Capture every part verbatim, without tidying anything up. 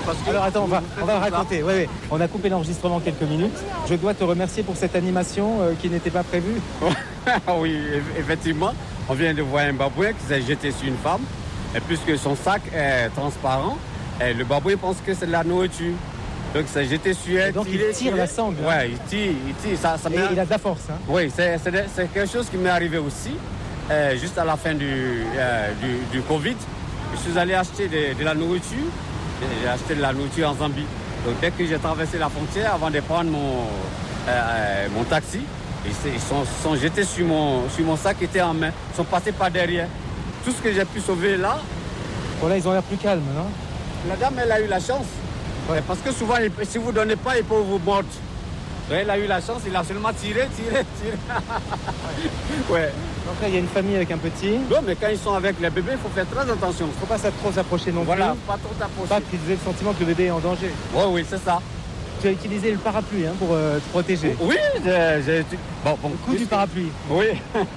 parce que... Alors attends, on va, on va raconter. Oui, oui. On a coupé l'enregistrement quelques minutes. Je dois te remercier pour cette animation euh, qui n'était pas prévue. Oui, effectivement. On vient de voir un babouin qui s'est jeté sur une femme. Et puisque son sac est transparent, et le babouin pense que c'est de la nourriture. Donc il s'est jeté sur elle. Et donc tiré, il tire tiré. la sangle. Hein. Ouais, il tire, il tire. Ça, ça Et il a de la force. Hein. Oui, c'est, c'est, c'est quelque chose qui m'est arrivé aussi. Euh, juste à la fin du, euh, du, du Covid, je suis allé acheter de, de la nourriture. J'ai acheté de la nourriture en Zambie. Donc dès que j'ai traversé la frontière, avant de prendre mon, euh, mon taxi, ils sont, sont jetés sur mon, sur mon sac qui était en main. Ils sont passés par derrière. Tout ce que j'ai pu sauver là. Bon là, ils ont l'air plus calmes, non? La dame, elle a eu la chance. Ouais. Parce que souvent, si vous ne donnez pas, il peut vous mordre. Elle a eu la chance, il a seulement tiré, tiré, tiré. Ouais. Donc là, il y a une famille avec un petit. Non, mais quand ils sont avec les bébés, il faut faire très attention. Il ne faut pas trop s'approcher non voilà, plus. Voilà, pas trop s'approcher. Pas qu'ils aient le sentiment que le bébé est en danger. Oui, oui, c'est ça. Tu as utilisé le parapluie hein, pour euh, te protéger. Oui, j'ai... j'ai... Bon, bon, le coup du parapluie. Oui.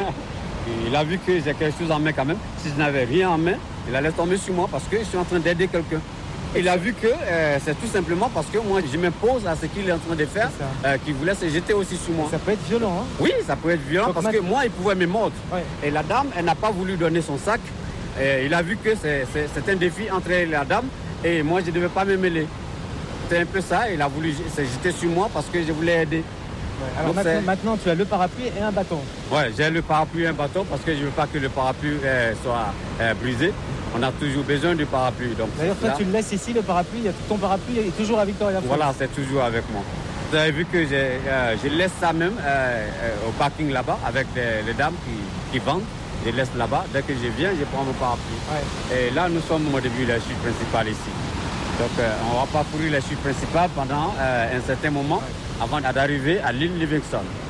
Il a vu que j'ai quelque chose en main quand même. Si je n'avais rien en main, il allait tomber sur moi parce que je suis en train d'aider quelqu'un. Il a vu que euh, c'est tout simplement parce que moi, je m'impose à ce qu'il est en train de faire, euh, qu'il voulait se jeter aussi sur moi. Ça peut être violent, hein? Oui, ça peut être violent. Donc, parce que moi, il pouvait me mordre. Ouais. Et la dame, elle n'a pas voulu donner son sac. Et il a vu que c'est, c'est, c'est un défi entre la dame et moi, je ne devais pas me mêler. C'était un peu ça. Il a voulu se jeter sur moi parce que je voulais aider. Ouais. Alors donc, maintenant, maintenant, tu as le parapluie et un bâton. Oui, j'ai le parapluie et un bâton parce que je ne veux pas que le parapluie euh, soit euh, brisé. On a toujours besoin du parapluie. Donc d'ailleurs, toi, là, tu le laisses ici, le parapluie. Ton parapluie est toujours à Victoria Falls. Voilà, c'est toujours avec moi. Vous avez vu que euh, je laisse ça même euh, euh, au parking là-bas avec les, les dames qui, qui vendent. Je laisse là-bas. Dès que je viens, je prends mon parapluie. Ouais. Et là, nous sommes au début de la chute principale ici. Donc, euh, on va parcourir la chute principale pendant euh, un certain moment ouais. avant d'arriver à l'île Livingston.